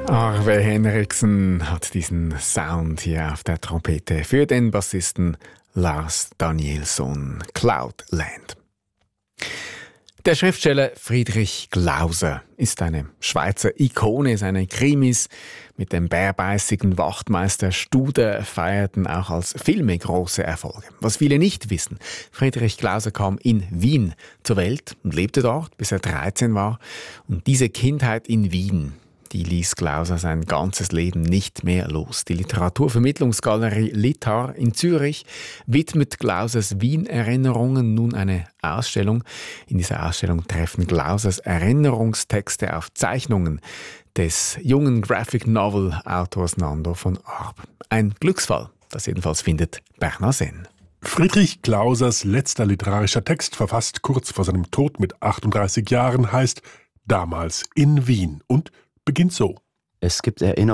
Arve Henriksen hat diesen Sound hier auf der Trompete für den Bassisten Lars Danielsson, Cloudland. Der Schriftsteller Friedrich Glauser ist eine Schweizer Ikone. Seine Krimis mit dem bärbeißigen Wachtmeister Studer feierten auch als Filme große Erfolge. Was viele nicht wissen, Friedrich Glauser kam in Wien zur Welt und lebte dort, bis er 13 war. Und diese Kindheit in Wien, die ließ Glauser sein ganzes Leben nicht mehr los. Die Literaturvermittlungsgalerie Litar in Zürich widmet Glausers Wien-Erinnerungen nun eine Ausstellung. In dieser Ausstellung treffen Glausers Erinnerungstexte auf Zeichnungen des jungen Graphic-Novel-Autors Nando von Arp. Ein Glücksfall, das jedenfalls findet Bernhard Senn. Friedrich Glausers letzter literarischer Text, verfasst kurz vor seinem Tod mit 38 Jahren, heißt »Damals in Wien« und beginnt so. Es gibt Erinnerungen